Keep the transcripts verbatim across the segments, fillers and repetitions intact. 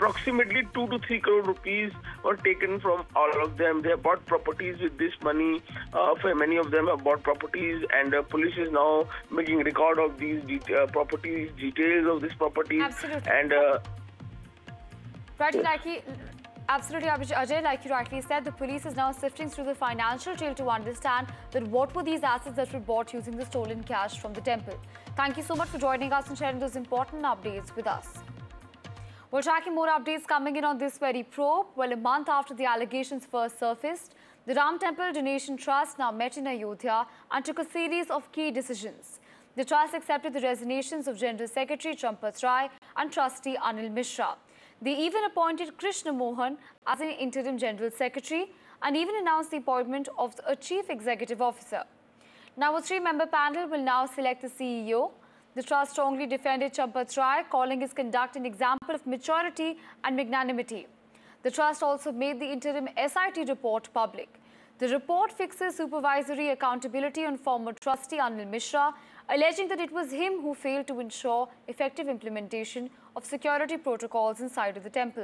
approximately two to three crore rupees were taken from all of them. They have bought properties with this money. Uh, for many of them have bought properties, and uh, police is now making record of these de- uh, properties, details of this property. Absolutely. And uh, right, like he, absolutely, Ajay, like you rightly said, the police is now sifting through the financial trail to understand that what were these assets that were bought using the stolen cash from the temple. Thank you so much for joining us and sharing those important updates with us. We're tracking more updates coming in on this very probe. Well, a month after the allegations first surfaced, the Ram Temple Donation Trust now met in Ayodhya and took a series of key decisions. The trust accepted the resignations of General Secretary Champat Rai and Trustee Anil Mishra. They even appointed Krishna Mohan as an interim General Secretary and even announced the appointment of a Chief Executive Officer. Now, a three-member panel will now select the C E O. The trust strongly defended Champat Rai, calling his conduct an example of maturity and magnanimity. The trust also made the interim S I T report public. The report fixes supervisory accountability on former trustee Anil Mishra, alleging that it was him who failed to ensure effective implementation of security protocols inside of the temple.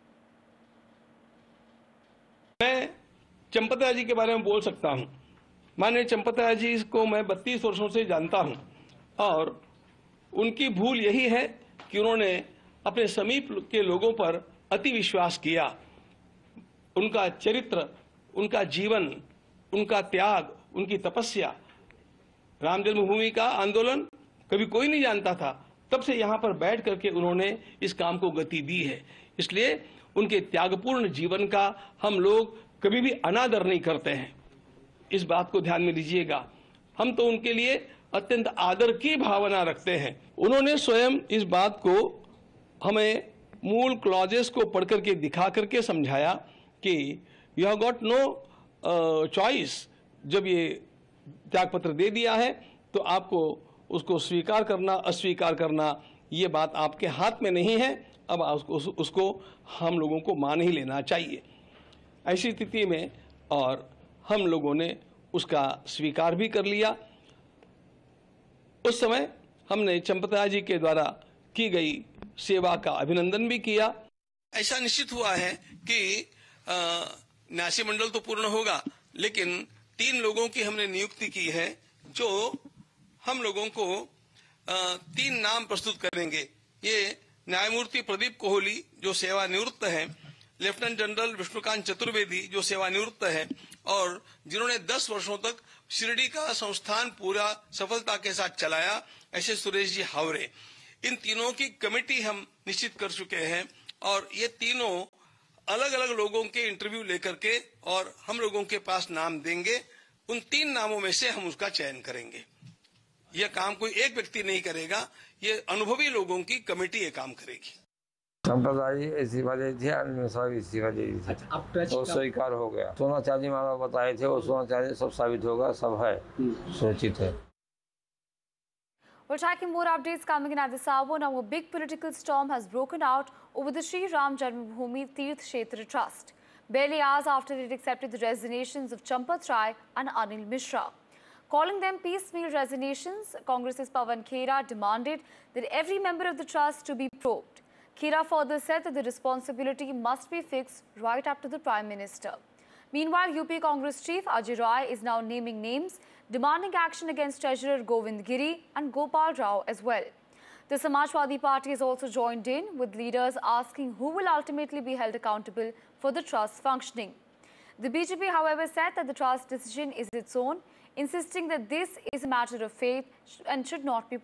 मैं चंपत राय जी के बारे में बोल सकता हूं। माननीय चंपत राय जी को मैं बत्तीस वर्षों से जानता हूं और उनकी भूल यही है कि उन्होंने अपने समीप के लोगों पर अति विश्वास किया। उनका चरित्र, उनका जीवन, उनका त्याग, उनकी तपस्या, राम जन्मभूमि का आंदोलन कभी कोई नहीं जानता था, तब से यहां पर बैठ करके उन्होंने इस काम को गति दी है। इसलिए उनके त्यागपूर्ण जीवन का हम लोग कभी भी अनादर नहीं करते हैं। इस बात को ध्यान में लीजिएगा। हम तो उनके लिए अत्यंत आदर की भावना रखते हैं। उन्होंने स्वयं इस बात को हमें मूल क्लॉजेस को पढ़ करके दिखा करके समझाया कि you have got no choice. जब ये त्यागपत्र दे दिया है तो आपको उसको स्वीकार करना, अस्वीकार करना, ये बात आपके हाथ में नहीं है। अब उसको, उसको हम लोगों को मान ही लेना चाहिए। ऐसी स्थिति में और हम लोगों ने उसका स्वीकार भी कर लिया। उस समय हमने चंपत राय जी के द्वारा की गई सेवा का अभिनंदन भी किया। ऐसा निश्चित हुआ है कि न्यासी मंडल तो पूर्ण होगा, लेकिन तीन लोगों की हमने नियुक्ति की है जो हम लोगों को आ, तीन नाम प्रस्तुत करेंगे। ये न्यायमूर्ति प्रदीप कोहली जो सेवानिवृत्त हैं, लेफ्टिनेंट जनरल विष्णुकांत चतुर्वेदी जो सेवानिवृत्त हैं और जिन्होंने दस वर्षों तक शिरडी का संस्थान पूरा सफलता के साथ चलाया, ऐसे सुरेश जी हावरे। इन तीनों की कमेटी हम निश्चित कर चुके हैं और ये तीनों अलग अलग लोगों के इंटरव्यू लेकर के और हम लोगों के पास नाम देंगे। उन तीन नामों में से हम उसका चयन करेंगे। यह काम कोई एक व्यक्ति नहीं करेगा, ये अनुभवी लोगों की कमेटी ये काम करेगी। संप्रदाय ऐसी वाले थे, ऐसी वाले थे, तो स्वीकार हो गया। सोना चांदी माला बताए थे, वो सोना चांदी सब साबित होगा, सब है, सुनिश्चित है। We're tracking more updates coming in at this hour. Now, a big political storm has broken out over the Sri Ram Janmabhoomi Tirth Kshetra Trust, barely hours after it accepted the resignations of Champat Rai and Anil Mishra. Calling them piecemeal resignations, Congress's Pawan Khera demanded that every member of the trust to be probed. Khera further said that the responsibility must be fixed right up to the Prime Minister. Meanwhile, U P Congress Chief Ajay Rai is now naming names, demanding action against Treasurer Govind Giri and Gopal Rao as well. The Samajwadi Party has also joined in, with leaders asking who will ultimately be held accountable for the trust's functioning. The B J P, however, said that the trust decision is its own, insisting that this is a matter of faith and should not be